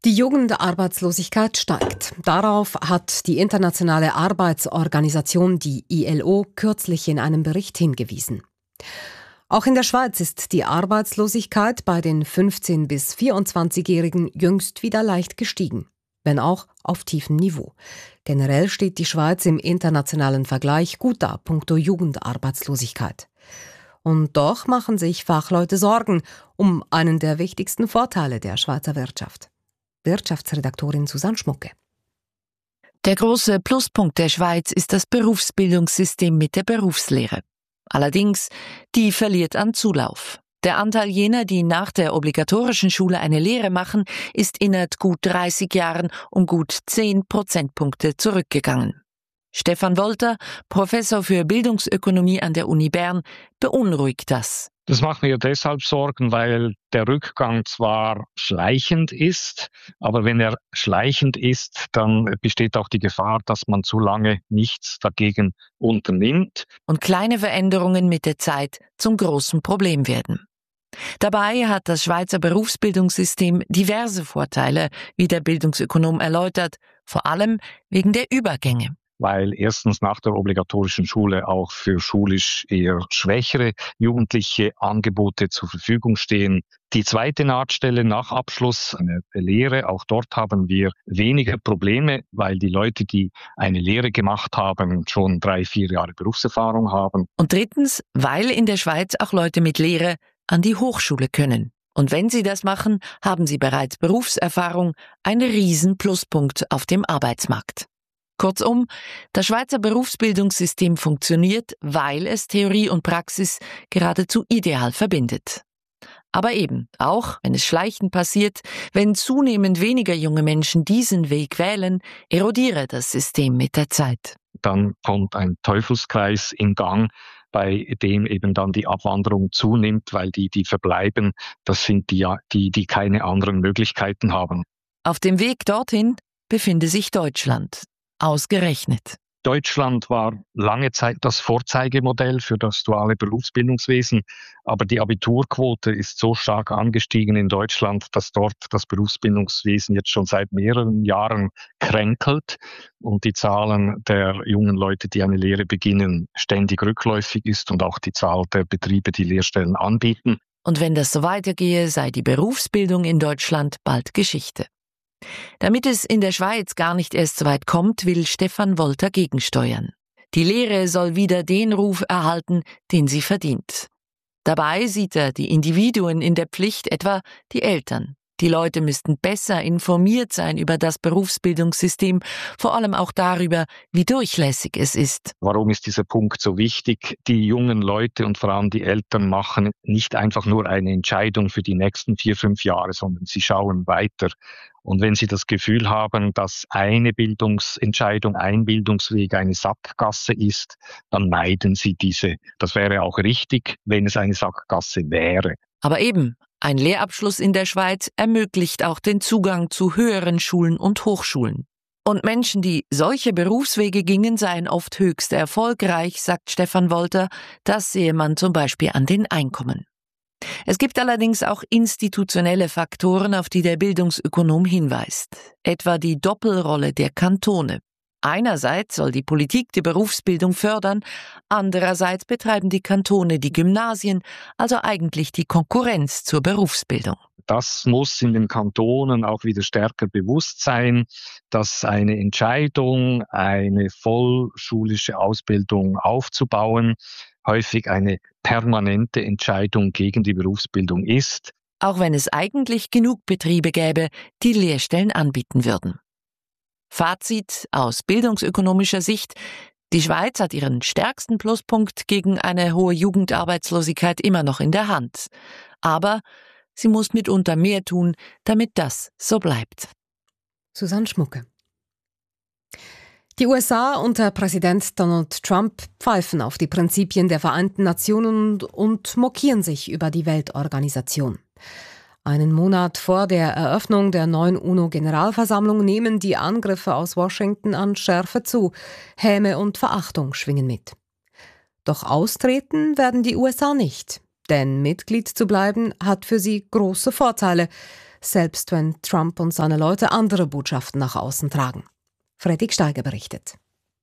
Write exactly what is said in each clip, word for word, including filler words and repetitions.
Die Jugendarbeitslosigkeit steigt. Darauf hat die Internationale Arbeitsorganisation, die I L O, kürzlich in einem Bericht hingewiesen. Auch in der Schweiz ist die Arbeitslosigkeit bei den fünfzehn- bis vierundzwanzigjährigen jüngst wieder leicht gestiegen, wenn auch auf tiefem Niveau. Generell steht die Schweiz im internationalen Vergleich gut da, punkto Jugendarbeitslosigkeit. Und doch machen sich Fachleute Sorgen um einen der wichtigsten Vorteile der Schweizer Wirtschaft. Wirtschaftsredaktorin Susanne Schmucke. Der große Pluspunkt der Schweiz ist das Berufsbildungssystem mit der Berufslehre. Allerdings, die verliert an Zulauf. Der Anteil jener, die nach der obligatorischen Schule eine Lehre machen, ist innerhalb gut dreißig Jahren um gut zehn Prozentpunkte zurückgegangen. Stefan Wolter, Professor für Bildungsökonomie an der Uni Bern, beunruhigt das. Das macht mir deshalb Sorgen, weil der Rückgang zwar schleichend ist, aber wenn er schleichend ist, dann besteht auch die Gefahr, dass man zu lange nichts dagegen unternimmt. Und kleine Veränderungen mit der Zeit zum großen Problem werden. Dabei hat das Schweizer Berufsbildungssystem diverse Vorteile, wie der Bildungsökonom erläutert, vor allem wegen der Übergänge. Weil erstens nach der obligatorischen Schule auch für schulisch eher schwächere Jugendliche Angebote zur Verfügung stehen. Die zweite Nahtstelle nach Abschluss, eine Lehre, auch dort haben wir weniger Probleme, weil die Leute, die eine Lehre gemacht haben, schon drei, vier Jahre Berufserfahrung haben. Und drittens, weil in der Schweiz auch Leute mit Lehre an die Hochschule können. Und wenn sie das machen, haben sie bereits Berufserfahrung, ein riesen Pluspunkt auf dem Arbeitsmarkt. Kurzum, das Schweizer Berufsbildungssystem funktioniert, weil es Theorie und Praxis geradezu ideal verbindet. Aber eben, auch wenn es schleichend passiert, wenn zunehmend weniger junge Menschen diesen Weg wählen, erodiere das System mit der Zeit. Dann kommt ein Teufelskreis in Gang, bei dem eben dann die Abwanderung zunimmt, weil die, die verbleiben, das sind die, die, die keine anderen Möglichkeiten haben. Auf dem Weg dorthin befinde sich Deutschland. Ausgerechnet. Deutschland war lange Zeit das Vorzeigemodell für das duale Berufsbildungswesen, aber die Abiturquote ist so stark angestiegen in Deutschland, dass dort das Berufsbildungswesen jetzt schon seit mehreren Jahren kränkelt und die Zahlen der jungen Leute, die eine Lehre beginnen, ständig rückläufig ist und auch die Zahl der Betriebe, die Lehrstellen anbieten. Und wenn das so weitergehe, sei die Berufsbildung in Deutschland bald Geschichte. Damit es in der Schweiz gar nicht erst so weit kommt, will Stefan Wolter gegensteuern. Die Lehre soll wieder den Ruf erhalten, den sie verdient. Dabei sieht er die Individuen in der Pflicht, etwa die Eltern. Die Leute müssten besser informiert sein über das Berufsbildungssystem, vor allem auch darüber, wie durchlässig es ist. Warum ist dieser Punkt so wichtig? Die jungen Leute und vor allem die Eltern machen nicht einfach nur eine Entscheidung für die nächsten vier, fünf Jahre, sondern sie schauen weiter. Und wenn Sie das Gefühl haben, dass eine Bildungsentscheidung, ein Bildungsweg eine Sackgasse ist, dann meiden Sie diese. Das wäre auch richtig, wenn es eine Sackgasse wäre. Aber eben, ein Lehrabschluss in der Schweiz ermöglicht auch den Zugang zu höheren Schulen und Hochschulen. Und Menschen, die solche Berufswege gingen, seien oft höchst erfolgreich, sagt Stefan Wolter. Das sehe man zum Beispiel an den Einkommen. Es gibt allerdings auch institutionelle Faktoren, auf die der Bildungsökonom hinweist, etwa die Doppelrolle der Kantone. Einerseits soll die Politik die Berufsbildung fördern, andererseits betreiben die Kantone die Gymnasien, also eigentlich die Konkurrenz zur Berufsbildung. Das muss in den Kantonen auch wieder stärker bewusst sein, dass eine Entscheidung, eine vollschulische Ausbildung aufzubauen, häufig eine permanente Entscheidung gegen die Berufsbildung ist. Auch wenn es eigentlich genug Betriebe gäbe, die Lehrstellen anbieten würden. Fazit aus bildungsökonomischer Sicht: Die Schweiz hat ihren stärksten Pluspunkt gegen eine hohe Jugendarbeitslosigkeit immer noch in der Hand. Aber sie muss mitunter mehr tun, damit das so bleibt. Susanne Schmucke. Die U S A unter Präsident Donald Trump pfeifen auf die Prinzipien der Vereinten Nationen und, und mokieren sich über die Weltorganisation. Einen Monat vor der Eröffnung der neuen UNO-Generalversammlung nehmen die Angriffe aus Washington an Schärfe zu. Häme und Verachtung schwingen mit. Doch austreten werden die U S A nicht. Denn Mitglied zu bleiben hat für sie große Vorteile, selbst wenn Trump und seine Leute andere Botschaften nach außen tragen. Fredrik Steiger berichtet.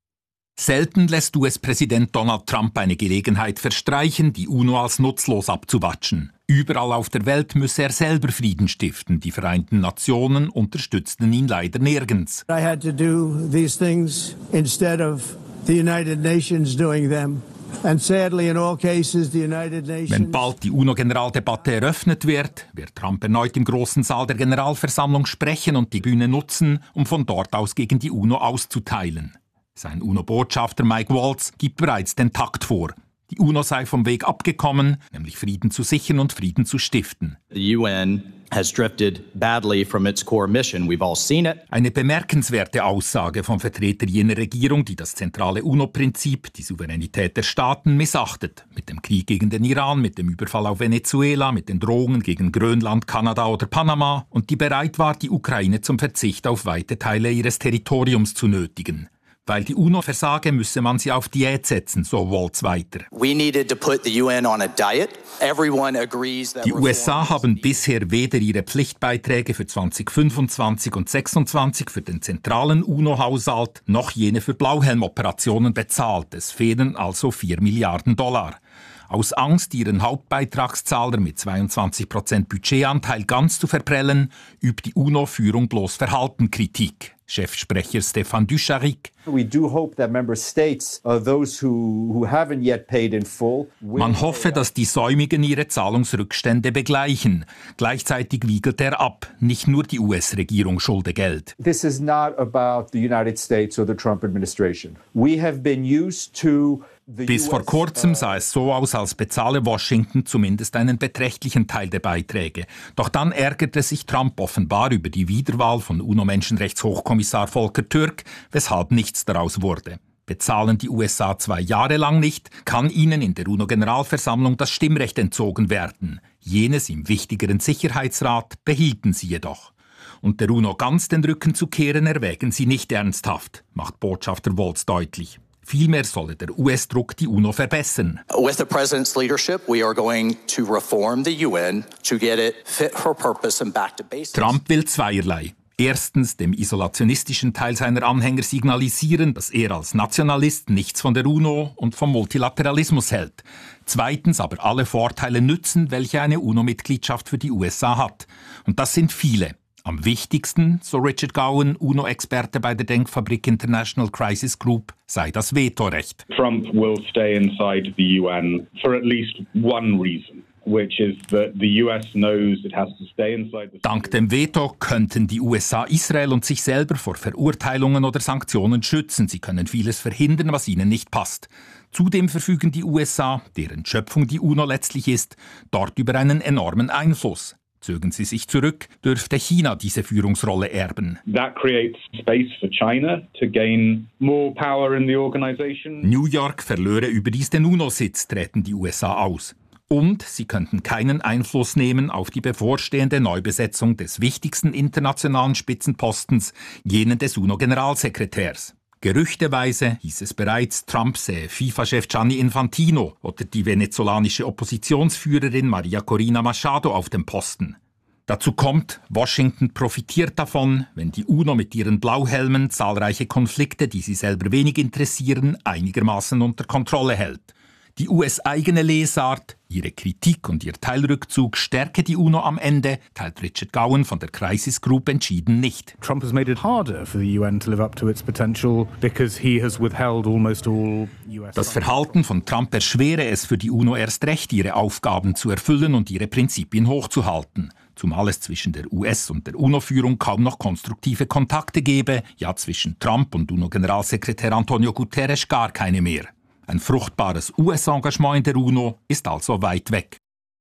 Selten lässt U S-Präsident Donald Trump eine Gelegenheit verstreichen, die UNO als nutzlos abzuwatschen. Überall auf der Welt müsse er selber Frieden stiften. Die Vereinten Nationen unterstützten ihn leider nirgends. I had to do these things instead of the United Nations doing them. And sadly, in all cases, the United Nations... Wenn bald die UNO-Generaldebatte eröffnet wird, wird Trump erneut im großen Saal der Generalversammlung sprechen und die Bühne nutzen, um von dort aus gegen die UNO auszuteilen. Sein UNO-Botschafter Mike Waltz gibt bereits den Takt vor. Die UNO sei vom Weg abgekommen, nämlich Frieden zu sichern und Frieden zu stiften. The U N has drifted badly from its core mission. We've all seen it. Eine bemerkenswerte Aussage vom Vertreter jener Regierung, die das zentrale UNO-Prinzip, die Souveränität der Staaten, missachtet. Mit dem Krieg gegen den Iran, mit dem Überfall auf Venezuela, mit den Drohungen gegen Grönland, Kanada oder Panama und die bereit war, die Ukraine zum Verzicht auf weite Teile ihres Territoriums zu nötigen. Weil die UNO versage, müsse man sie auf Diät setzen, so Waltz weiter. We needed to put the U N on a diet. Everyone agrees that Die U S A haben bisher weder ihre Pflichtbeiträge für zweitausendfünfundzwanzig und zweitausendsechsundzwanzig für den zentralen UNO-Haushalt noch jene für Blauhelmoperationen bezahlt. Es fehlen also vier Milliarden Dollar. Aus Angst, ihren Hauptbeitragszahler mit zweiundzwanzig Prozent Budgetanteil ganz zu verprellen, übt die UNO-Führung bloß Verhaltenkritik. Chefsprecher Stéphane Dujarric. We do hope that member states, uh, those who, who haven't yet paid in full, Man hoffe, dass die Säumigen ihre Zahlungsrückstände begleichen. Gleichzeitig wiegelt er ab. Nicht nur die U S-Regierung schulde Geld. This is not about the United States or the Trump administration. We have been used to Bis vor kurzem sah es so aus, als bezahle Washington zumindest einen beträchtlichen Teil der Beiträge. Doch dann ärgerte sich Trump offenbar über die Wiederwahl von UNO-Menschenrechtshochkommissar Volker Türk, weshalb nichts daraus wurde. Bezahlen die U S A zwei Jahre lang nicht, kann ihnen in der UNO-Generalversammlung das Stimmrecht entzogen werden. Jenes im wichtigeren Sicherheitsrat behielten sie jedoch. Und der UNO ganz den Rücken zu kehren, erwägen sie nicht ernsthaft, macht Botschafter Waltz deutlich. Vielmehr solle der U S-Druck die UNO verbessern. With the president's leadership, we are going to reform the U N to get it fit for purpose and back to basics. Trump will zweierlei. Erstens dem isolationistischen Teil seiner Anhänger signalisieren, dass er als Nationalist nichts von der UNO und vom Multilateralismus hält. Zweitens aber alle Vorteile nützen, welche eine UNO-Mitgliedschaft für die U S A hat. Und das sind viele. Am wichtigsten, so Richard Gowan, UNO-Experte bei der Denkfabrik International Crisis Group, sei das Vetorecht. Trump will stay inside the U N for at least one reason, which is that the U S knows it has to stay inside the... Dank dem Veto könnten die U S A Israel und sich selber vor Verurteilungen oder Sanktionen schützen. Sie können vieles verhindern, was ihnen nicht passt. Zudem verfügen die U S A, deren Schöpfung die UNO letztlich ist, dort über einen enormen Einfluss. Zögen sie sich zurück, dürfte China diese Führungsrolle erben. That creates space for China to gain more power in the organization. New York verlöre überdies den UNO-Sitz, treten die U S A aus. Und sie könnten keinen Einfluss nehmen auf die bevorstehende Neubesetzung des wichtigsten internationalen Spitzenpostens, jenen des UNO-Generalsekretärs. Gerüchteweise hieß es bereits, Trump sähe FIFA-Chef Gianni Infantino oder die venezolanische Oppositionsführerin Maria Corina Machado auf dem Posten. Dazu kommt, Washington profitiert davon, wenn die UNO mit ihren Blauhelmen zahlreiche Konflikte, die sie selber wenig interessieren, einigermaßen unter Kontrolle hält. Die U S-eigene Lesart, ihre Kritik und ihr Teilrückzug stärke die UNO am Ende, teilt Richard Gowan von der Crisis Group entschieden nicht. Trump has made it harder for the U N to live up to its potential because he has withheld almost all U S. Das Verhalten von Trump erschwere es für die UNO erst recht, ihre Aufgaben zu erfüllen und ihre Prinzipien hochzuhalten. Zumal es zwischen der U S- und der UNO-Führung kaum noch konstruktive Kontakte gebe, ja zwischen Trump und UNO-Generalsekretär Antonio Guterres gar keine mehr. Ein fruchtbares U S-Engagement in der UNO ist also weit weg.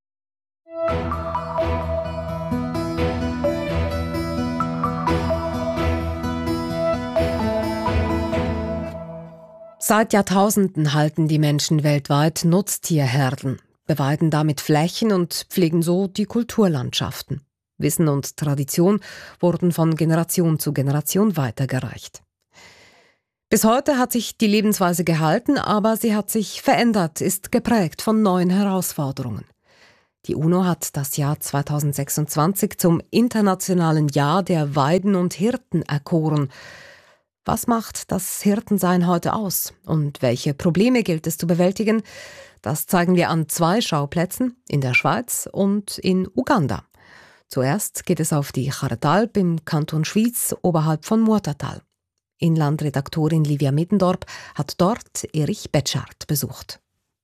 Seit Jahrtausenden halten die Menschen weltweit Nutztierherden, beweiden damit Flächen und pflegen so die Kulturlandschaften. Wissen und Tradition wurden von Generation zu Generation weitergereicht. Bis heute hat sich die Lebensweise gehalten, aber sie hat sich verändert, ist geprägt von neuen Herausforderungen. Die UNO hat das Jahr zweitausendsechsundzwanzig zum internationalen Jahr der Weiden und Hirten erkoren. Was macht das Hirtensein heute aus und welche Probleme gilt es zu bewältigen? Das zeigen wir an zwei Schauplätzen, in der Schweiz und in Uganda. Zuerst geht es auf die Chartalp im Kanton Schwyz oberhalb von Murtertal. Inlandredaktorin Livia Middendorp hat dort Erich Betschart besucht.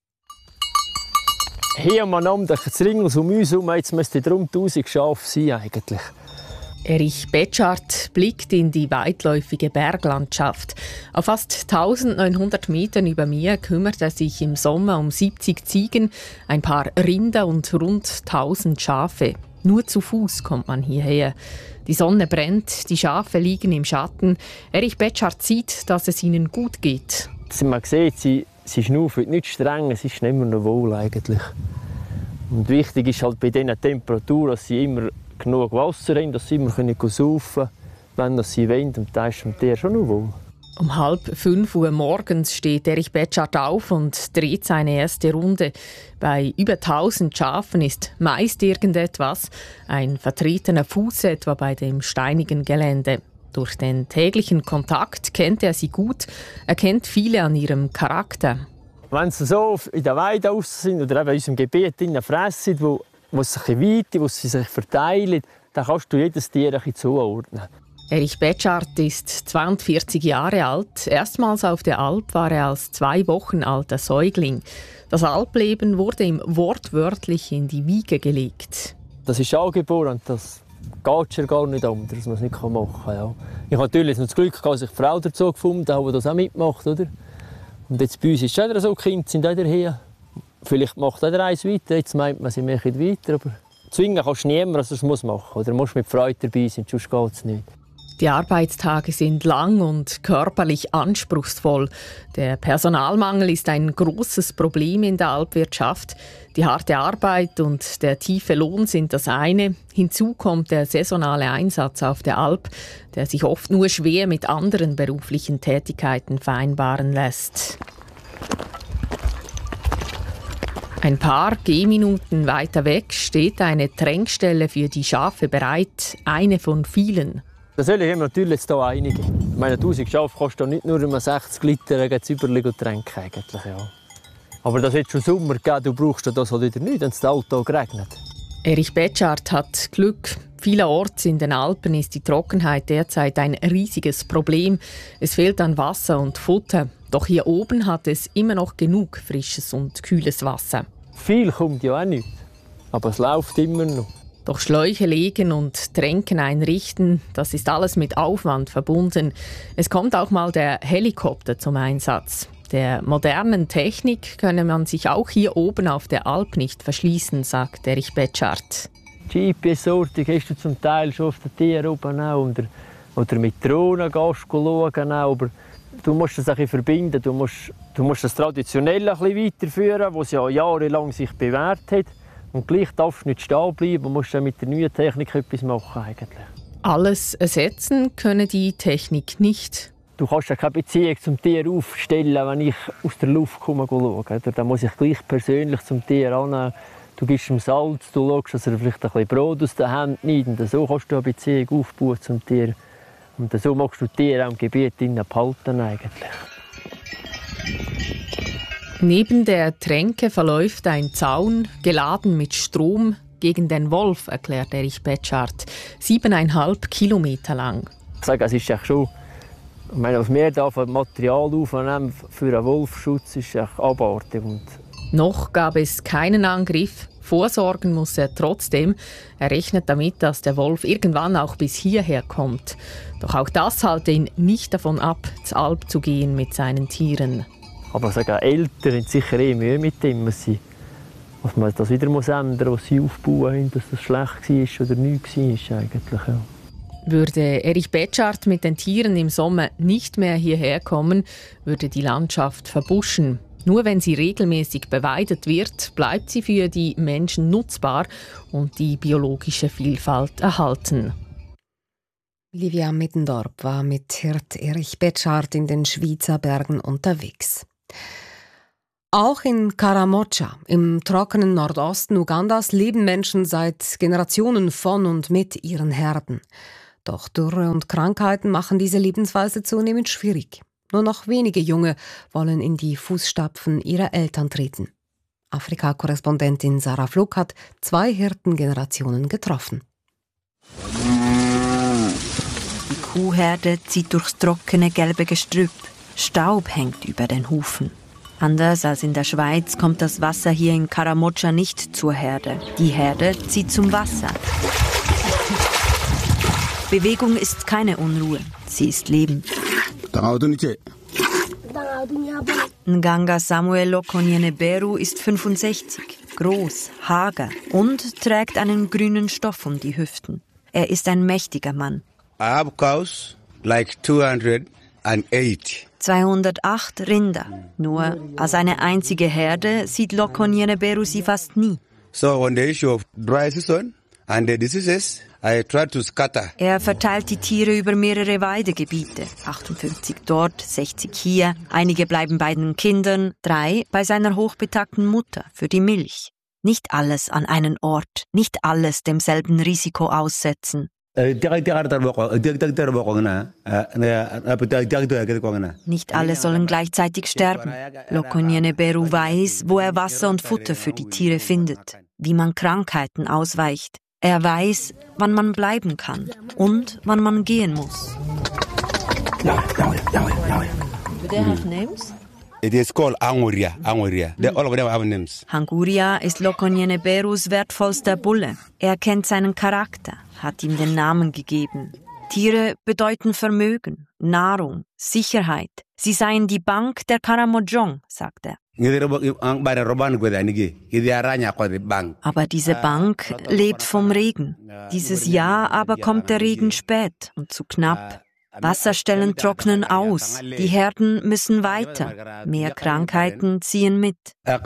Hier umeinander, das Ringels um uns herum, jetzt müsste darum tausend Schafe sein eigentlich. Erich Betschart blickt in die weitläufige Berglandschaft. Auf fast eintausendneunhundert Metern über mir kümmert er sich im Sommer um siebzig Ziegen, ein paar Rinder und rund tausend Schafe. Nur zu Fuß kommt man hierher. Die Sonne brennt, die Schafe liegen im Schatten. Erich Betschart sieht, dass es ihnen gut geht. Man sieht, sie, sie schnaufen nicht streng, es ist immer noch wohl eigentlich. Und wichtig ist halt bei diesen Temperaturen, dass sie immer genug Wasser haben, dass sie immer saufen können, wenn sie wollen. Und da ist dem Tier schon noch wohl. Um halb fünf Uhr morgens steht Erich Betschart auf und dreht seine erste Runde. Bei über tausend Schafen ist meist irgendetwas, ein vertretener Fuß etwa bei dem steinigen Gelände. Durch den täglichen Kontakt kennt er sie gut, er kennt viele an ihrem Charakter. Wenn sie so in der Weide raus sind oder eben in unserem Gebiet fressen, wo, wo sie sich weiten, wo sie sich verteilen, dann kannst du jedes Tier ein bisschen zuordnen. Erich Betschart ist zweiundvierzig Jahre alt. Erstmals auf der Alp war er als zwei Wochen alter Säugling. Das Alpleben wurde ihm wortwörtlich in die Wiege gelegt. Das ist angeboren und das geht schon gar nicht anders, dass man es nicht machen kann. Ja. Ich habe natürlich das Glück, dass ich eine Frau dazu gefunden habe, die das auch mitmacht. Oder? Und jetzt bei uns ist es so, die Kinder sind auch hier. Vielleicht macht auch eins weiter, jetzt meint man, sie machen weiter. Aber zwingen kannst du niemanden, dass er es machen muss. Oder du musst mit Freude dabei sein, sonst geht es nicht. Die Arbeitstage sind lang und körperlich anspruchsvoll. Der Personalmangel ist ein großes Problem in der Alpwirtschaft. Die harte Arbeit und der tiefe Lohn sind das eine. Hinzu kommt der saisonale Einsatz auf der Alp, der sich oft nur schwer mit anderen beruflichen Tätigkeiten vereinbaren lässt. Ein paar Gehminuten weiter weg steht eine Tränkstelle für die Schafe bereit, eine von vielen. Natürlich haben wir natürlich jetzt hier einige. Ich meine, tausend Schafe kostet nicht nur immer sechzig Liter, da überlegen und tränken eigentlich, ja. Aber das hat schon Sommer gegeben, du brauchst das halt wieder nicht, wenn es den Alltag regnet. Erich Betschart hat Glück. Vielerorts in den Alpen ist die Trockenheit derzeit ein riesiges Problem. Es fehlt an Wasser und Futter. Doch hier oben hat es immer noch genug frisches und kühles Wasser. Viel kommt ja auch nicht, aber es läuft immer noch. Doch Schläuche legen und Tränken einrichten, das ist alles mit Aufwand verbunden. Es kommt auch mal der Helikopter zum Einsatz. Der modernen Technik könne man sich auch hier oben auf der Alp nicht verschließen, sagt Erich Betschart. G P S-Ortung hast du zum Teil schon auf den Tieren oben auch, oder, oder mit Drohnen gehst du schauen, aber du musst das ein bisschen verbinden. Du musst, du musst das traditionell ein bisschen weiterführen, was ja jahrelang sich bewährt hat. Und gleich darfst du nicht stehen bleiben, musst du mit der neuen Technik etwas machen eigentlich. Alles ersetzen könne die Technik nicht. Du kannst ja keine Beziehung zum Tier aufstellen, wenn ich aus der Luft komme schaue. Da muss ich gleich persönlich zum Tier annehmen. Du gibst ihm Salz, du schaust, dass er vielleicht ein bisschen Brot aus der Hand nimmt. Und so kannst du eine Beziehung aufbauen zum Tier. Und so magst du die Tiere auch im Gebiet behalten eigentlich. Neben der Tränke verläuft ein Zaun, geladen mit Strom, gegen den Wolf, erklärt Erich Betschart. Siebeneinhalb Kilometer lang. Ich sage, es ist echt schon, ich meine, was wir da für Material aufnehmen für einen Wolfschutz, ist echt abartig. Und noch gab es keinen Angriff. Vorsorgen muss er trotzdem. Er rechnet damit, dass der Wolf irgendwann auch bis hierher kommt. Doch auch das halte ihn nicht davon ab, zur Alp zu gehen mit seinen Tieren. Aber sagen, Eltern haben sicher eh Mühe mit dem, was, sie, was man das wieder muss ändern muss, was sie aufbauen haben, dass das schlecht war oder nichts war eigentlich. Ja. Würde Erich Betschart mit den Tieren im Sommer nicht mehr hierher kommen, würde die Landschaft verbuschen. Nur wenn sie regelmäßig beweidet wird, bleibt sie für die Menschen nutzbar und die biologische Vielfalt erhalten. Livia Middendorp war mit Hirt Erich Betschart in den Schwyzer Bergen unterwegs. Auch in Karamoja, im trockenen Nordosten Ugandas, leben Menschen seit Generationen von und mit ihren Herden. Doch Dürre und Krankheiten machen diese Lebensweise zunehmend schwierig. Nur noch wenige Junge wollen in die Fußstapfen ihrer Eltern treten. Afrika-Korrespondentin Sarah Flug hat zwei Hirtengenerationen getroffen. Die Kuhherde zieht durchs trockene gelbe Gestrüpp. Staub hängt über den Hufen. Anders als in der Schweiz kommt das Wasser hier in Karamoja nicht zur Herde. Die Herde zieht zum Wasser. Bewegung ist keine Unruhe, sie ist Leben. Nganga Samuel Lokonyene-Beru ist fünfundsechzig, groß, hager und trägt einen grünen Stoff um die Hüften. Er ist ein mächtiger Mann. I have cows like two hundred eight. zweihundertacht Rinder. Nur als eine einzige Herde sieht Lokonyene-Beru sie fast nie. So on the issue of dry season and the diseases, I try to scatter. Er verteilt die Tiere über mehrere Weidegebiete. achtundfünfzig dort, sechzig hier. Einige bleiben bei den Kindern, drei bei seiner hochbetagten Mutter für die Milch. Nicht alles an einen Ort, nicht alles demselben Risiko aussetzen. Nicht alle sollen gleichzeitig sterben. Lokonyene-Beru weiß, wo er Wasser und Futter für die Tiere findet, wie man Krankheiten ausweicht. Er weiß, wann man bleiben kann und wann man gehen muss. Do they have names? It is called Anguria. Anguria. They all of them have names. Hanguria ist Lokonyene-Berus wertvollster Bulle. Er kennt seinen Charakter, hat ihm den Namen gegeben. Tiere bedeuten Vermögen, Nahrung, Sicherheit. Sie seien die Bank der Karamojong, sagt er. Aber diese Bank lebt vom Regen. Dieses Jahr aber kommt der Regen spät und zu knapp. Wasserstellen trocknen aus. Die Herden müssen weiter. Mehr Krankheiten ziehen mit.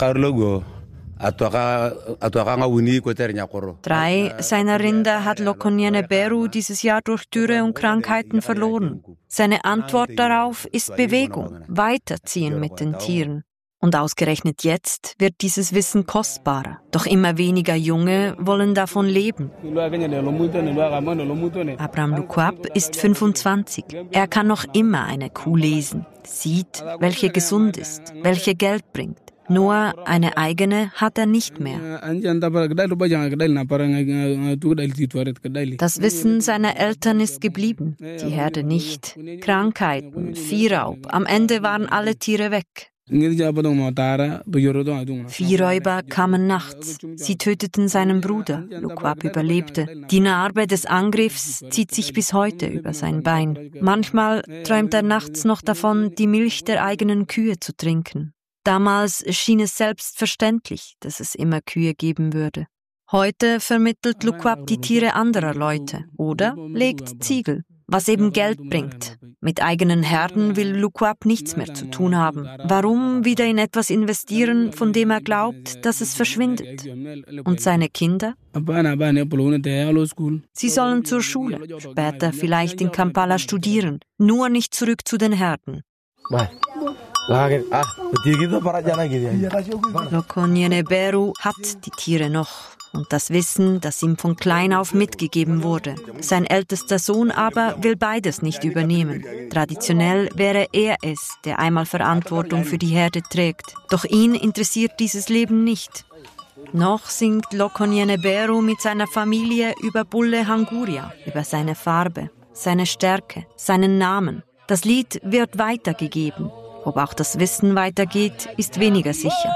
Drei seiner Rinder hat Lokonyene-Beru dieses Jahr durch Dürre und Krankheiten verloren. Seine Antwort darauf ist Bewegung, weiterziehen mit den Tieren. Und ausgerechnet jetzt wird dieses Wissen kostbarer. Doch immer weniger Junge wollen davon leben. Abraham Lukwap ist fünfundzwanzig. Er kann noch immer eine Kuh lesen, sieht, welche gesund ist, welche Geld bringt. Nur eine eigene hat er nicht mehr. Das Wissen seiner Eltern ist geblieben, die Herde nicht. Krankheiten, Viehraub, am Ende waren alle Tiere weg. Viehräuber kamen nachts. Sie töteten seinen Bruder. Lukwap überlebte. Die Narbe des Angriffs zieht sich bis heute über sein Bein. Manchmal träumt er nachts noch davon, die Milch der eigenen Kühe zu trinken. Damals schien es selbstverständlich, dass es immer Kühe geben würde. Heute vermittelt Lukwap die Tiere anderer Leute oder legt Ziegel, was eben Geld bringt. Mit eigenen Herden will Lukwap nichts mehr zu tun haben. Warum wieder in etwas investieren, von dem er glaubt, dass es verschwindet? Und seine Kinder? Sie sollen zur Schule, später vielleicht in Kampala studieren, nur nicht zurück zu den Herden. Lokonyene-Beru hat die Tiere noch. Und das Wissen, das ihm von klein auf mitgegeben wurde. Sein ältester Sohn aber will beides nicht übernehmen. Traditionell wäre er es, der einmal Verantwortung für die Herde trägt. Doch ihn interessiert dieses Leben nicht. Noch singt Lokonyene-Beru mit seiner Familie über Bulle Hanguria, über seine Farbe, seine Stärke, seinen Namen. Das Lied wird weitergegeben. Ob auch das Wissen weitergeht, ist weniger sicher.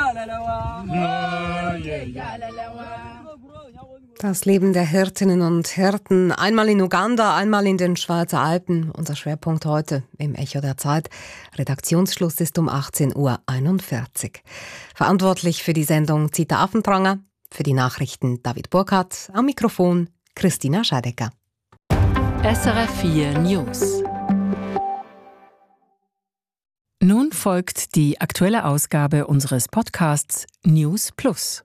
Das Leben der Hirtinnen und Hirten, einmal in Uganda, einmal in den Schweizer Alpen. Unser Schwerpunkt heute im Echo der Zeit. Redaktionsschluss ist um achtzehn Uhr einundvierzig. Verantwortlich für die Sendung Zita Affentranger, für die Nachrichten David Burkhardt, am Mikrofon Christina Scheidecker. S R F vier News. Nun folgt die aktuelle Ausgabe unseres Podcasts News Plus.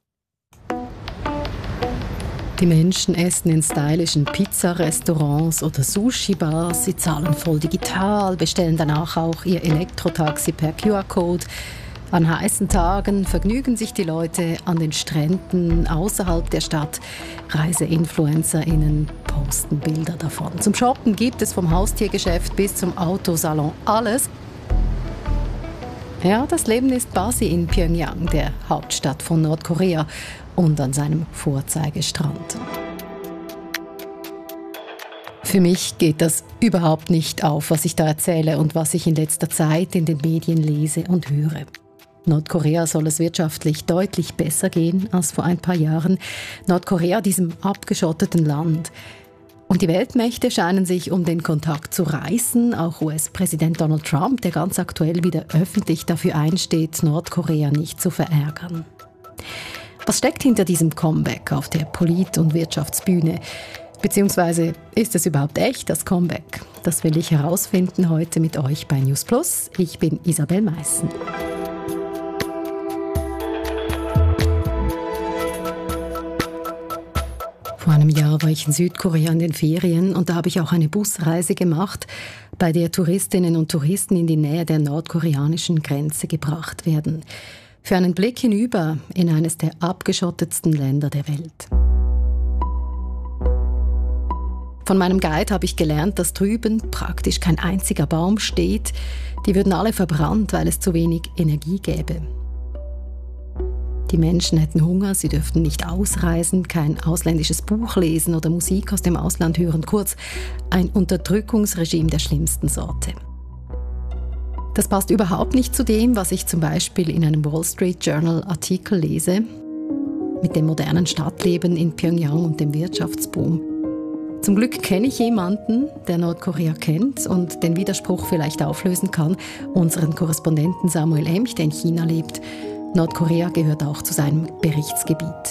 Die Menschen essen in stylischen Pizzarestaurants oder Sushi-Bars. Sie zahlen voll digital, bestellen danach auch ihr Elektrotaxi per Q R-Code. An heißen Tagen vergnügen sich die Leute an den Stränden außerhalb der Stadt. ReiseinfluencerInnen posten Bilder davon. Zum Shoppen gibt es vom Haustiergeschäft bis zum Autosalon alles. Ja, das Leben ist Basi in Pjöngjang, der Hauptstadt von Nordkorea, und an seinem Vorzeigestrand. Für mich geht das überhaupt nicht auf, was ich da erzähle und was ich in letzter Zeit in den Medien lese und höre. Nordkorea soll es wirtschaftlich deutlich besser gehen als vor ein paar Jahren. Nordkorea, diesem abgeschotteten Land. Und die Weltmächte scheinen sich um den Kontakt zu reißen. Auch U S-Präsident Donald Trump, der ganz aktuell wieder öffentlich dafür einsteht, Nordkorea nicht zu verärgern. Was steckt hinter diesem Comeback auf der Polit- und Wirtschaftsbühne? Beziehungsweise ist es überhaupt echt, das Comeback? Das will ich herausfinden heute mit euch bei News Plus. Ich bin Isabel Meissen. Vor einem Jahr war ich in Südkorea in den Ferien und da habe ich auch eine Busreise gemacht, bei der Touristinnen und Touristen in die Nähe der nordkoreanischen Grenze gebracht werden. Für einen Blick hinüber in eines der abgeschottetsten Länder der Welt. Von meinem Guide habe ich gelernt, dass drüben praktisch kein einziger Baum steht. Die würden alle verbrannt, weil es zu wenig Energie gäbe. Die Menschen hätten Hunger, sie dürften nicht ausreisen, kein ausländisches Buch lesen oder Musik aus dem Ausland hören. Kurz, ein Unterdrückungsregime der schlimmsten Sorte. Das passt überhaupt nicht zu dem, was ich zum Beispiel in einem Wall Street Journal Artikel lese, mit dem modernen Stadtleben in Pjöngjang und dem Wirtschaftsboom. Zum Glück kenne ich jemanden, der Nordkorea kennt und den Widerspruch vielleicht auflösen kann, unseren Korrespondenten Samuel Emch, der in China lebt. Nordkorea gehört auch zu seinem Berichtsgebiet.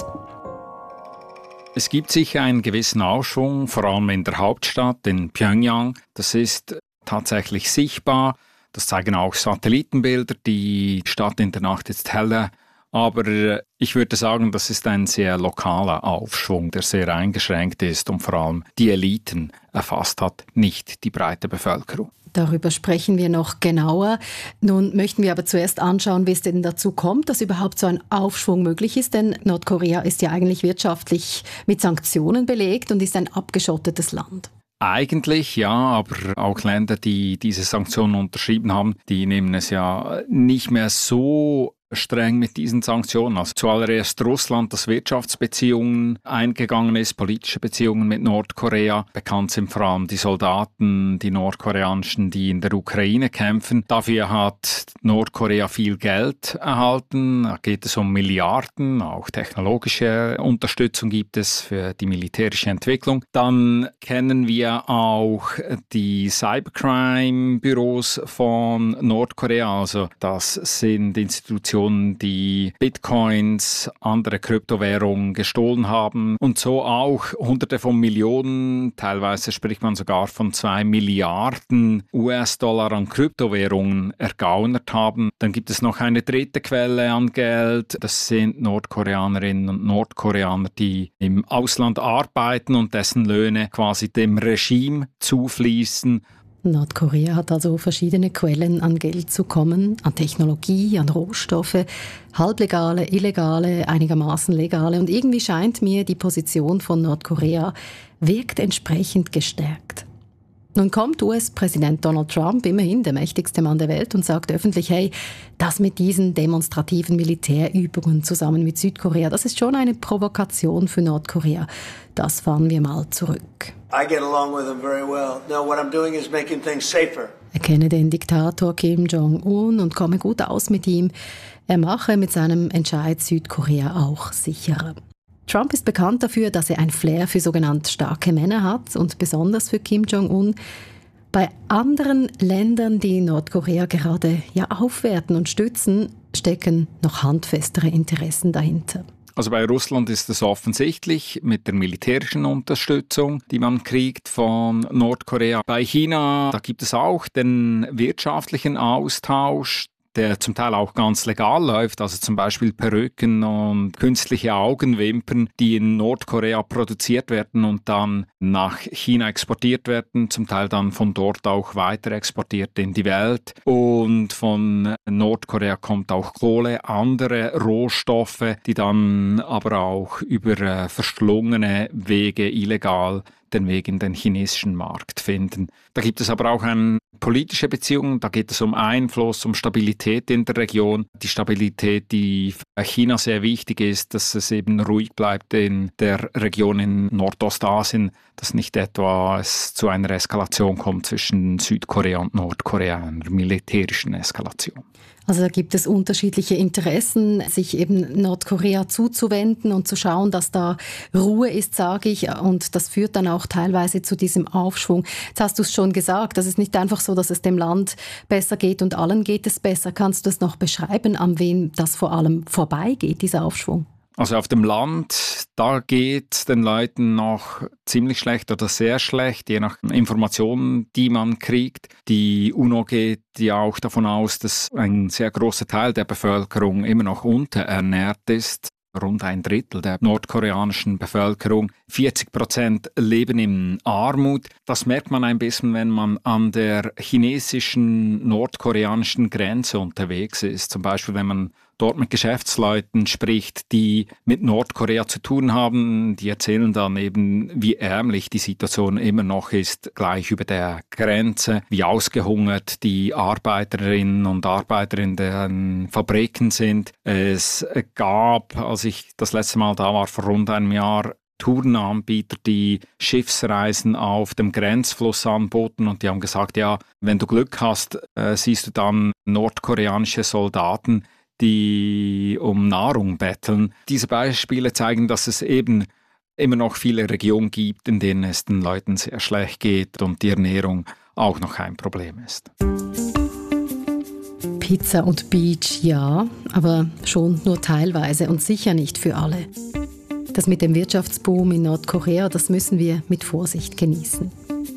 Es gibt sicher einen gewissen Aufschwung, vor allem in der Hauptstadt, in Pjöngjang. Das ist tatsächlich sichtbar. Das zeigen auch Satellitenbilder. Die Stadt in der Nacht ist heller. Aber ich würde sagen, das ist ein sehr lokaler Aufschwung, der sehr eingeschränkt ist und vor allem die Eliten erfasst hat, nicht die breite Bevölkerung. Darüber sprechen wir noch genauer. Nun möchten wir aber zuerst anschauen, wie es denn dazu kommt, dass überhaupt so ein Aufschwung möglich ist. Denn Nordkorea ist ja eigentlich wirtschaftlich mit Sanktionen belegt und ist ein abgeschottetes Land. Eigentlich ja, aber auch Länder, die diese Sanktionen unterschrieben haben, die nehmen es ja nicht mehr so streng mit diesen Sanktionen. Also zuallererst Russland, das Wirtschaftsbeziehungen eingegangen ist, politische Beziehungen mit Nordkorea. Bekannt sind vor allem die Soldaten, die nordkoreanischen, die in der Ukraine kämpfen. Dafür hat Nordkorea viel Geld erhalten. Da geht es um Milliarden. Auch technologische Unterstützung gibt es für die militärische Entwicklung. Dann kennen wir auch die Cybercrime-Büros von Nordkorea. Also das sind Institutionen, die Bitcoins, andere Kryptowährungen gestohlen haben und so auch Hunderte von Millionen, teilweise spricht man sogar von zwei Milliarden U S-Dollar an Kryptowährungen ergaunert haben. Dann gibt es noch eine dritte Quelle an Geld. Das sind Nordkoreanerinnen und Nordkoreaner, die im Ausland arbeiten und dessen Löhne quasi dem Regime zufließen. Nordkorea hat also verschiedene Quellen, an Geld zu kommen, an Technologie, an Rohstoffe, halblegale, illegale, einigermaßen legale. Und irgendwie scheint mir, die Position von Nordkorea wirkt entsprechend gestärkt. Nun kommt U S-Präsident Donald Trump, immerhin der mächtigste Mann der Welt, und sagt öffentlich, hey, das mit diesen demonstrativen Militärübungen zusammen mit Südkorea, das ist schon eine Provokation für Nordkorea. Das fahren wir mal zurück. I get along with him very well. No, what I'm doing is making things safer. Er kenne den Diktator Kim Jong-un und komme gut aus mit ihm. Er mache mit seinem Entscheid Südkorea auch sicherer. Trump ist bekannt dafür, dass er ein Flair für sogenannte starke Männer hat und besonders für Kim Jong-un. Bei anderen Ländern, die Nordkorea gerade ja aufwerten und stützen, stecken noch handfestere Interessen dahinter. Also bei Russland ist es offensichtlich mit der militärischen Unterstützung, die man kriegt von Nordkorea. Bei China, da gibt es auch den wirtschaftlichen Austausch. der zum Teil auch ganz legal läuft, also zum Beispiel Perücken und künstliche Augenwimpern, die in Nordkorea produziert werden und dann nach China exportiert werden, zum Teil dann von dort auch weiter exportiert in die Welt. Und von Nordkorea kommt auch Kohle, andere Rohstoffe, die dann aber auch über äh, verschlungene Wege illegal den Weg in den chinesischen Markt finden. Da gibt es aber auch eine politische Beziehung, da geht es um Einfluss, um Stabilität in der Region. Die Stabilität, die für China sehr wichtig ist, dass es eben ruhig bleibt in der Region in Nordostasien, dass nicht etwa es zu einer Eskalation kommt zwischen Südkorea und Nordkorea, einer militärischen Eskalation. Also da gibt es unterschiedliche Interessen, sich eben Nordkorea zuzuwenden und zu schauen, dass da Ruhe ist, sage ich. Und das führt dann auch teilweise zu diesem Aufschwung. Jetzt hast du es schon gesagt, das ist nicht einfach so, dass es dem Land besser geht und allen geht es besser. Kannst du es noch beschreiben, an wen das vor allem vorbeigeht, dieser Aufschwung? Also auf dem Land, da geht den Leuten noch ziemlich schlecht oder sehr schlecht, je nach Informationen, die man kriegt. Die UNO geht ja auch davon aus, dass ein sehr großer Teil der Bevölkerung immer noch unterernährt ist. Rund ein Drittel der nordkoreanischen Bevölkerung. vierzig Prozent leben in Armut. Das merkt man ein bisschen, wenn man an der chinesischen, nordkoreanischen Grenze unterwegs ist. Zum Beispiel, wenn man dort mit Geschäftsleuten spricht, die mit Nordkorea zu tun haben. Die erzählen dann eben, wie ärmlich die Situation immer noch ist, gleich über der Grenze, wie ausgehungert die Arbeiterinnen und Arbeiter in den Fabriken sind. Es gab, als ich das letzte Mal da war, vor rund einem Jahr, Tourenanbieter, die Schiffsreisen auf dem Grenzfluss anboten und die haben gesagt, ja, wenn du Glück hast, äh, siehst du dann nordkoreanische Soldaten, die um Nahrung betteln. Diese Beispiele zeigen, dass es eben immer noch viele Regionen gibt, in denen es den Leuten sehr schlecht geht und die Ernährung auch noch ein Problem ist. Pizza und Beach, ja, aber schon nur teilweise und sicher nicht für alle. Das mit dem Wirtschaftsboom in Nordkorea, das müssen wir mit Vorsicht genießen.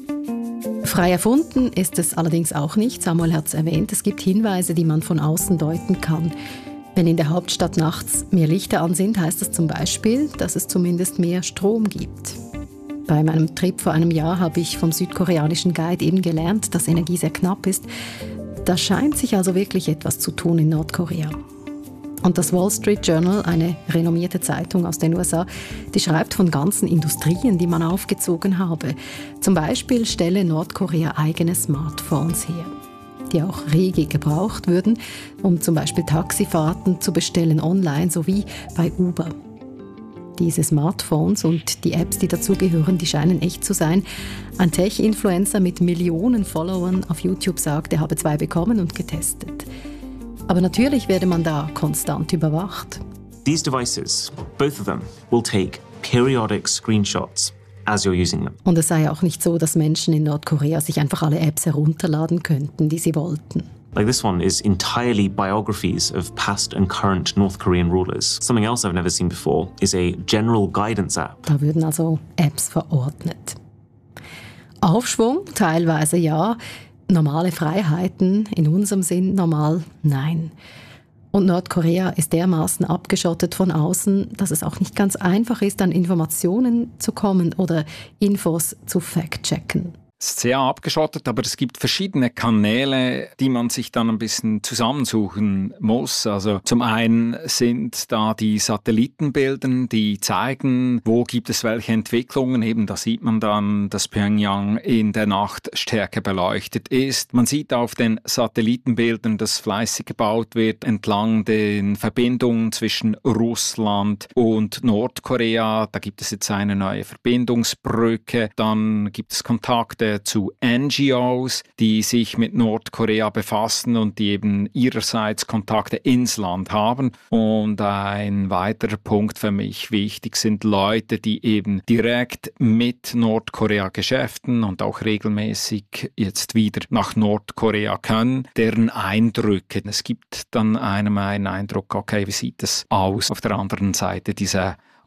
Frei erfunden ist es allerdings auch nicht. Samuel hat es erwähnt, es gibt Hinweise, die man von außen deuten kann. Wenn in der Hauptstadt nachts mehr Lichter an sind, heißt das zum Beispiel, dass es zumindest mehr Strom gibt. Bei meinem Trip vor einem Jahr habe ich vom südkoreanischen Guide eben gelernt, dass Energie sehr knapp ist. Da scheint sich also wirklich etwas zu tun in Nordkorea. Und das Wall Street Journal, eine renommierte Zeitung aus den U S A, die schreibt von ganzen Industrien, die man aufgezogen habe. Zum Beispiel stelle Nordkorea eigene Smartphones her, die auch rege gebraucht würden, um zum Beispiel Taxifahrten zu bestellen online, sowie bei Uber. Diese Smartphones und die Apps, die dazugehören, die scheinen echt zu sein. Ein Tech-Influencer mit Millionen Followern auf YouTube sagt, er habe zwei bekommen und getestet. Aber natürlich werde man da konstant überwacht. These devices, both of them, will take periodic screenshots as you're using them. Und es sei auch nicht so, dass Menschen in Nordkorea sich einfach alle Apps herunterladen könnten, die sie wollten. Like this one is entirely biographies of past and current North Korean rulers. Something else I've never seen before is a general guidance app. Da würden also Apps verordnet. Aufschwung, teilweise ja. Normale Freiheiten, in unserem Sinn normal, nein. Und Nordkorea ist dermaßen abgeschottet von außen, dass es auch nicht ganz einfach ist, an Informationen zu kommen oder Infos zu fact-checken. Es ist sehr abgeschottet, aber es gibt verschiedene Kanäle, die man sich dann ein bisschen zusammensuchen muss. Also zum einen sind da die Satellitenbilder, die zeigen, wo gibt es welche Entwicklungen. Eben da sieht man dann, dass Pyongyang in der Nacht stärker beleuchtet ist. Man sieht auf den Satellitenbildern, dass fleißig gebaut wird entlang den Verbindungen zwischen Russland und Nordkorea. Da gibt es jetzt eine neue Verbindungsbrücke. Dann gibt es Kontakte zu N G Os, die sich mit Nordkorea befassen und die eben ihrerseits Kontakte ins Land haben. Und ein weiterer Punkt für mich wichtig sind Leute, die eben direkt mit Nordkorea geschäften und auch regelmäßig jetzt wieder nach Nordkorea können, deren Eindrücke. Es gibt dann einem einen Eindruck, okay, wie sieht es aus auf der anderen Seite dieser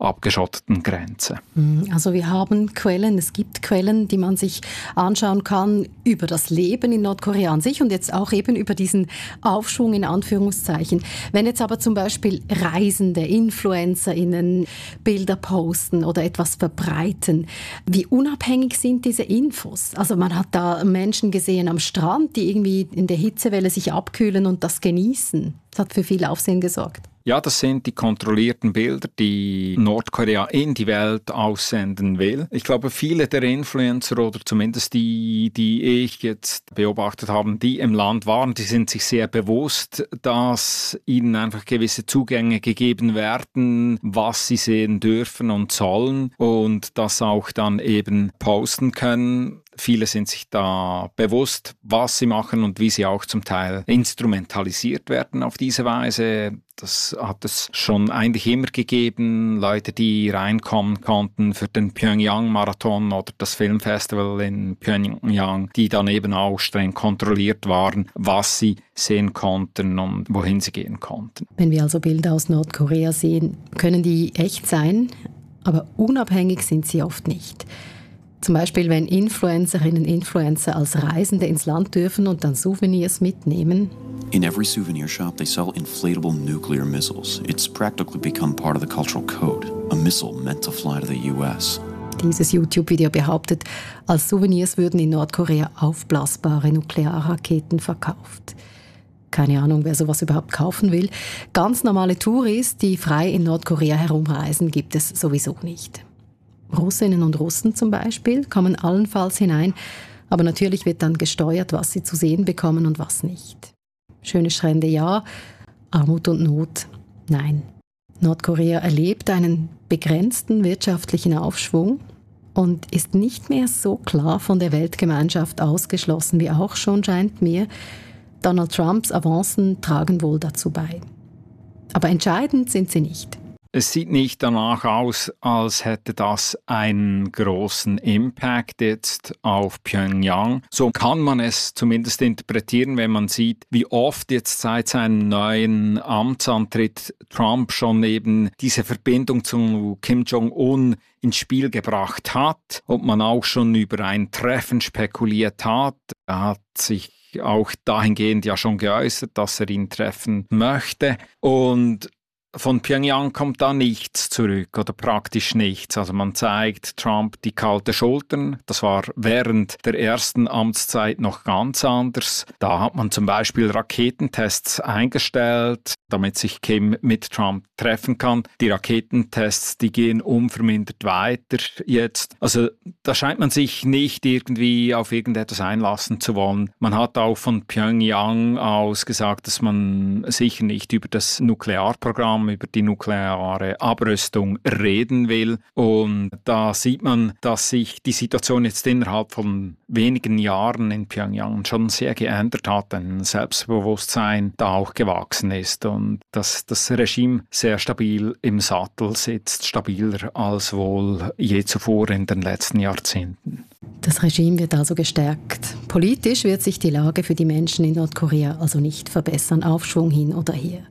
abgeschotteten Grenze. Also wir haben Quellen, es gibt Quellen, die man sich anschauen kann über das Leben in Nordkorea an sich und jetzt auch eben über diesen Aufschwung in Anführungszeichen. Wenn jetzt aber zum Beispiel Reisende, InfluencerInnen Bilder posten oder etwas verbreiten, wie unabhängig sind diese Infos? Also man hat da Menschen gesehen am Strand, die irgendwie in der Hitzewelle sich abkühlen und das genießen. Das hat für viel Aufsehen gesorgt. Ja, das sind die kontrollierten Bilder, die Nordkorea in die Welt aussenden will. Ich glaube, viele der Influencer oder zumindest die, die ich jetzt beobachtet habe, die im Land waren, die sind sich sehr bewusst, dass ihnen einfach gewisse Zugänge gegeben werden, was sie sehen dürfen und sollen und das auch dann eben posten können. Viele sind sich da bewusst, was sie machen und wie sie auch zum Teil instrumentalisiert werden auf diese Weise. Das hat es schon eigentlich immer gegeben. Leute, die reinkommen konnten für den Pyongyang-Marathon oder das Filmfestival in Pyongyang, die dann eben auch streng kontrolliert waren, was sie sehen konnten und wohin sie gehen konnten. Wenn wir also Bilder aus Nordkorea sehen, können die echt sein, aber unabhängig sind sie oft nicht. Zum Beispiel, wenn Influencerinnen und Influencer als Reisende ins Land dürfen und dann Souvenirs mitnehmen. In every souvenir shop, they sell inflatable nuclear missiles. It's practically become part of the cultural code. A missile meant to fly to the U S. Dieses YouTube-Video behauptet, als Souvenirs würden in Nordkorea aufblasbare Nuklearraketen verkauft. Keine Ahnung, wer sowas überhaupt kaufen will. Ganz normale Touris, die frei in Nordkorea herumreisen, gibt es sowieso nicht. Russinnen und Russen zum Beispiel kommen allenfalls hinein, aber natürlich wird dann gesteuert, was sie zu sehen bekommen und was nicht. Schöne Strände ja, Armut und Not nein. Nordkorea erlebt einen begrenzten wirtschaftlichen Aufschwung und ist nicht mehr so klar von der Weltgemeinschaft ausgeschlossen wie auch schon, scheint mir. Donald Trumps Avancen tragen wohl dazu bei. Aber entscheidend sind sie nicht. Es sieht nicht danach aus, als hätte das einen großen Impact jetzt auf Pyongyang. So kann man es zumindest interpretieren, wenn man sieht, wie oft jetzt seit seinem neuen Amtsantritt Trump schon eben diese Verbindung zu Kim Jong-un ins Spiel gebracht hat und man auch schon über ein Treffen spekuliert hat. Er hat sich auch dahingehend ja schon geäußert, dass er ihn treffen möchte und von Pyongyang kommt da nichts zurück oder praktisch nichts. Also man zeigt Trump die kalte Schultern. Das war während der ersten Amtszeit noch ganz anders. Da hat man zum Beispiel Raketentests eingestellt, damit sich Kim mit Trump treffen kann. Die Raketentests, die gehen unvermindert weiter jetzt. Also da scheint man sich nicht irgendwie auf irgendetwas einlassen zu wollen. Man hat auch von Pyongyang aus gesagt, dass man sicher nicht über das Nuklearprogramm, über die nukleare Abrüstung reden will. Und da sieht man, dass sich die Situation jetzt innerhalb von wenigen Jahren in Pyongyang schon sehr geändert hat. Ein Selbstbewusstsein da auch gewachsen ist und dass das Regime sehr stabil im Sattel sitzt, stabiler als wohl je zuvor in den letzten Jahrzehnten. Das Regime wird also gestärkt. Politisch wird sich die Lage für die Menschen in Nordkorea also nicht verbessern, Aufschwung hin oder her.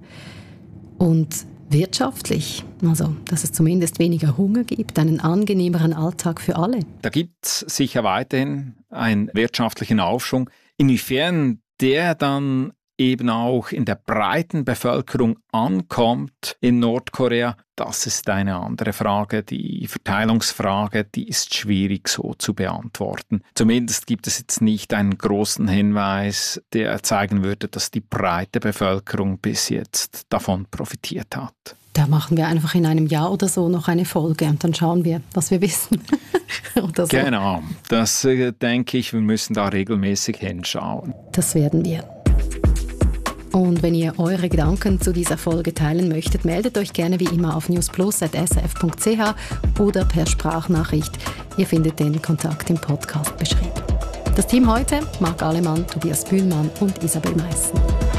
Und wirtschaftlich, also dass es zumindest weniger Hunger gibt, einen angenehmeren Alltag für alle. Da gibt es sicher weiterhin einen wirtschaftlichen Aufschwung. Inwiefern der dann eben auch in der breiten Bevölkerung ankommt in Nordkorea, das ist eine andere Frage. Die Verteilungsfrage, die ist schwierig so zu beantworten. Zumindest gibt es jetzt nicht einen großen Hinweis, der zeigen würde, dass die breite Bevölkerung bis jetzt davon profitiert hat. Da machen wir einfach in einem Jahr oder so noch eine Folge und dann schauen wir, was wir wissen. oder so. Genau, das äh, denke ich, wir müssen da regelmäßig hinschauen. Das werden wir. Und wenn ihr eure Gedanken zu dieser Folge teilen möchtet, meldet euch gerne wie immer auf newsplus at s r f punkt c h oder per Sprachnachricht. Ihr findet den Kontakt im Podcast beschrieben. Das Team heute: Marc Alemann, Tobias Bühlmann und Isabel Meissen.